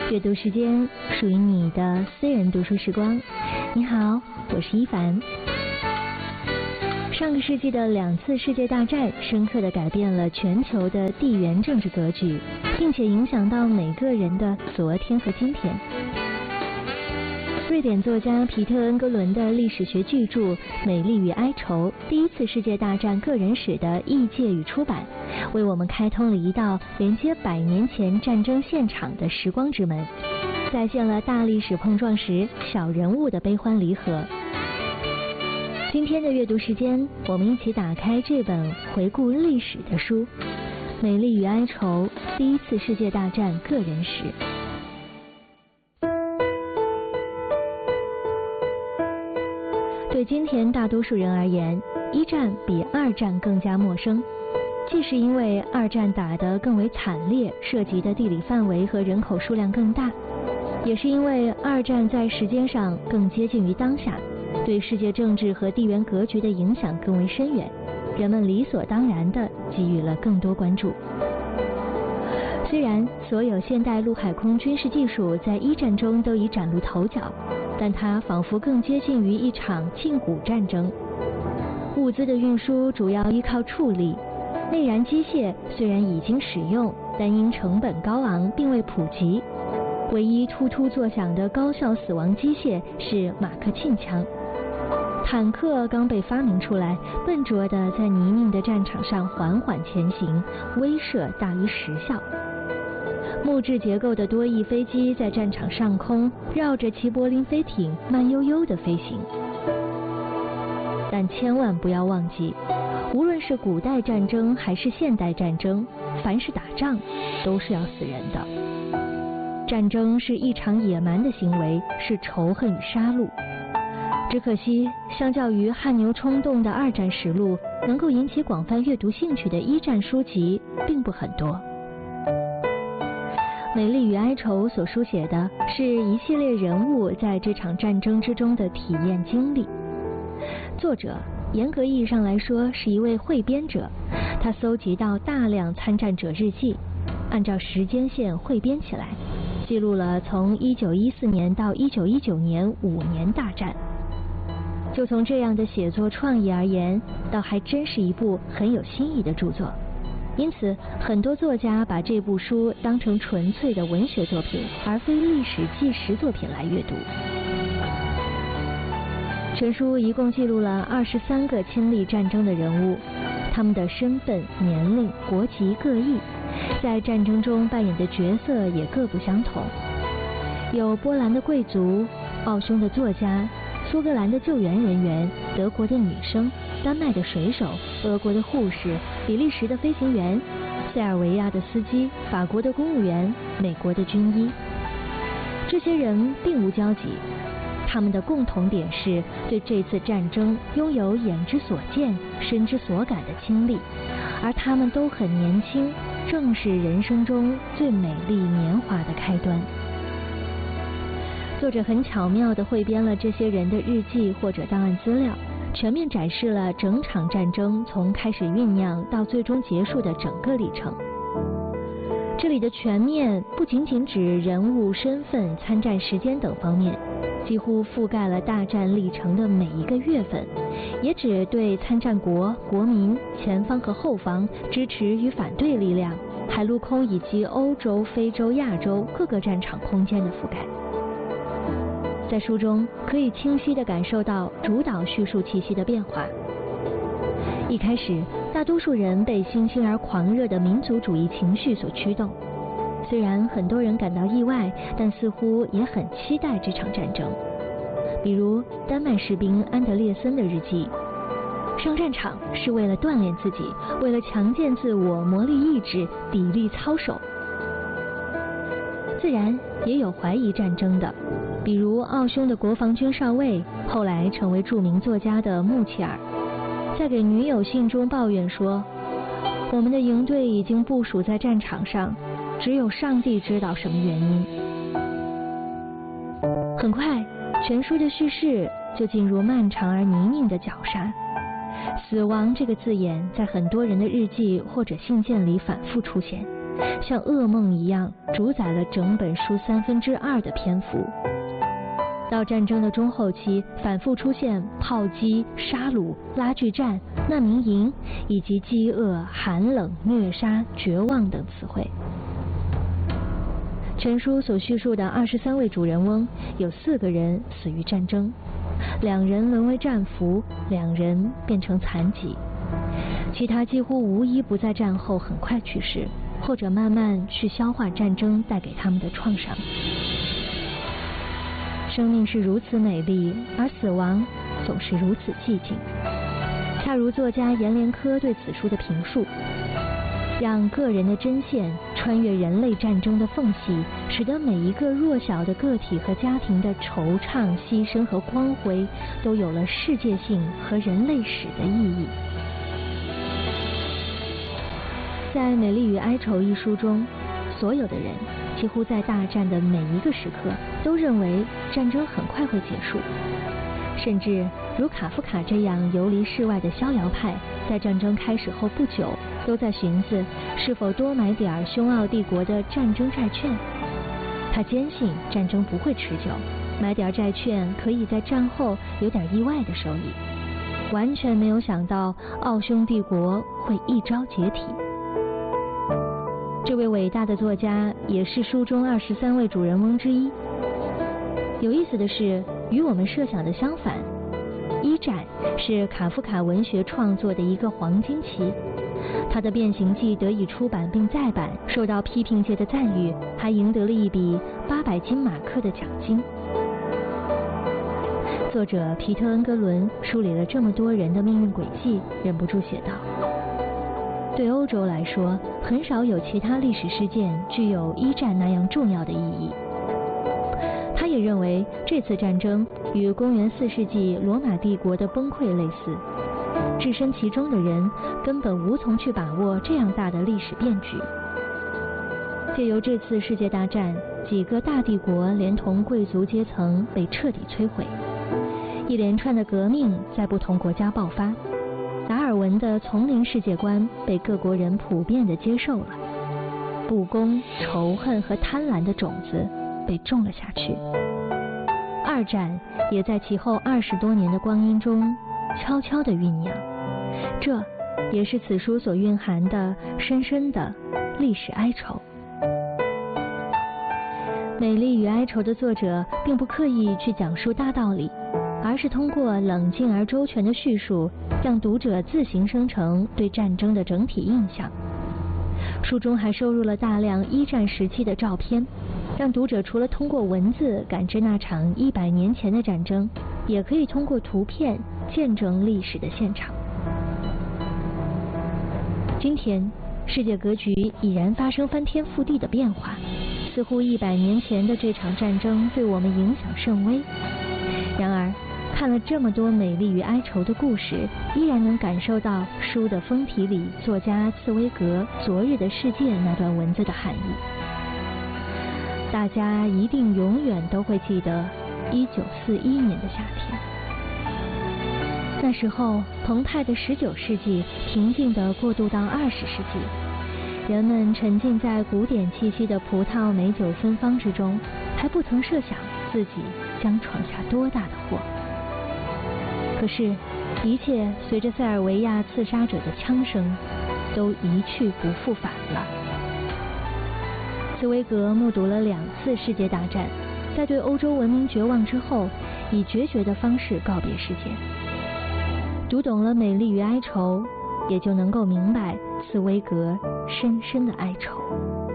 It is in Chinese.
阅读时间，属于你的私人读书时光。你好，我是一凡。上个世纪的2次世界大战深刻地改变了全球的地缘政治格局，并且影响到每个人的昨天和今天。瑞典作家皮特·恩格伦的历史学巨著《美丽与哀愁：第一次世界大战个人史》的译介与出版，为我们开通了一道连接100年前战争现场的时光之门，再现了大历史碰撞时小人物的悲欢离合。今天的阅读时间，我们一起打开这本回顾历史的书《美丽与哀愁：第一次世界大战个人史》。对今天大多数人而言，一战比二战更加陌生，既是因为二战打得更为惨烈，涉及的地理范围和人口数量更大，也是因为二战在时间上更接近于当下，对世界政治和地缘格局的影响更为深远，人们理所当然地给予了更多关注。虽然所有现代陆海空军事技术在一战中都已崭露头角，但它仿佛更接近于一场近古战争。物资的运输主要依靠畜力，内燃机械虽然已经使用，但因成本高昂并未普及。唯一突突作响的高效死亡机械是马克沁枪。坦克刚被发明出来，笨拙地在泥泞的战场上缓缓前行，威慑大于实效。木质结构的多翼飞机在战场上空绕着齐柏林飞艇慢悠悠地飞行。但千万不要忘记，无论是古代战争还是现代战争，凡是打仗都是要死人的。战争是一场野蛮的行为，是仇恨与杀戮。只可惜，相较于汗牛充栋的二战实录，能够引起广泛阅读兴趣的一战书籍并不很多。《美丽与哀愁》所书写的是一系列人物在这场战争之中的体验经历。作者严格意义上来说是一位汇编者，他搜集到大量参战者日记，按照时间线汇编起来，记录了从1914年到1919年5年大战。就从这样的写作创意而言，倒还真是一部很有新意的著作。因此，很多作家把这部书当成纯粹的文学作品，而非历史纪实作品来阅读。全书一共记录了23个亲历战争的人物，他们的身份、年龄、国籍各异，在战争中扮演的角色也各不相同。有波兰的贵族、奥匈的作家、苏格兰的救援人员、德国的女生、丹麦的水手、俄国的护士、比利时的飞行员、塞尔维亚的司机、法国的公务员、美国的军医。这些人并无交集，他们的共同点是对这次战争拥有眼之所见、身之所感的经历，而他们都很年轻，正是人生中最美丽年华的开端。作者很巧妙地汇编了这些人的日记或者档案资料，全面展示了整场战争从开始酝酿到最终结束的整个历程。这里的全面不仅仅指人物身份、参战时间等方面，几乎覆盖了大战历程的每一个月份，也指对参战国、国民、前方和后方、支持与反对力量、海陆空以及欧洲、非洲、亚洲各个战场空间的覆盖。在书中可以清晰地感受到主导叙述气息的变化。一开始，大多数人被新兴而狂热的民族主义情绪所驱动，虽然很多人感到意外，但似乎也很期待这场战争。比如丹麦士兵安德烈森的日记，上战场是为了锻炼自己，为了强健自我，磨砺意志，砥砺操守。自然也有怀疑战争的，比如奥匈的国防军少尉，后来成为著名作家的穆切尔，在给女友信中抱怨说，我们的营队已经部署在战场上，只有上帝知道什么原因。很快，全书的叙事就进入漫长而泥泞的绞杀。死亡这个字眼在很多人的日记或者信件里反复出现， 像噩梦一样主宰了整本书2/3的篇幅。到战争的中后期，反复出现炮击、杀戮、拉锯战、难民营以及饥饿、寒冷、虐杀、绝望等词汇。全书所叙述的23位主人翁，有4个人死于战争，2人沦为战俘，2人变成残疾，其他几乎无一不在战后很快去世，或者慢慢去消化战争带给他们的创伤。生命是如此美丽，而死亡总是如此寂静。恰如作家阎连科对此书的评述，让个人的针线穿越人类战争的缝隙，使得每一个弱小的个体和家庭的惆怅、牺牲和光辉都有了世界性和人类史的意义。在《美丽与哀愁》一书中，所有的人几乎在大战的每一个时刻都认为战争很快会结束，甚至如卡夫卡这样游离世外的逍遥派，在战争开始后不久都在寻思是否多买点匈奥帝国的战争债券。他坚信战争不会持久，买点债券可以在战后有点意外的收益，完全没有想到奥匈帝国会一朝解体。这位伟大的作家也是书中23位主人翁之一。有意思的是，与我们设想的相反，一战是卡夫卡文学创作的一个黄金期，他的《变形记》得以出版并再版，受到批评界的赞誉，还赢得了一笔800金马克的奖金。作者皮特·恩格伦梳理了这么多人的命运轨迹，忍不住写道：对欧洲来说，很少有其他历史事件具有一战那样重要的意义。他也认为这次战争与公元4世纪罗马帝国的崩溃类似，置身其中的人根本无从去把握这样大的历史变局。借由这次世界大战，几个大帝国连同贵族阶层被彻底摧毁，一连串的革命在不同国家爆发，达尔文的丛林世界观被各国人普遍地接受了，不公、仇恨和贪婪的种子被种了下去。二战也在其后20多年的光阴中悄悄地酝酿，这也是此书所蕴含的深深的历史哀愁。《美丽与哀愁》的作者并不刻意去讲述大道理，而是通过冷静而周全的叙述，让读者自行生成对战争的整体印象。书中还收录了大量一战时期的照片，让读者除了通过文字感知那场100年前的战争，也可以通过图片见证历史的现场。今天，世界格局已然发生翻天覆地的变化，似乎100年前的这场战争对我们影响甚微。然而，看了这么多美丽与哀愁的故事，依然能感受到书的封题里作家茨威格《昨日的世界》那段文字的含义。大家一定永远都会记得1941年的夏天。那时候，澎湃的19世纪平静地过渡到20世纪，人们沉浸在古典气息的葡萄美酒芬芳之中，还不曾设想自己将闯下多大的祸。可是，一切随着塞尔维亚刺杀者的枪声，都一去不复返了。茨威格目睹了2次世界大战，在对欧洲文明绝望之后，以决绝的方式告别世界。读懂了《美丽与哀愁》，也就能够明白茨威格深深的哀愁。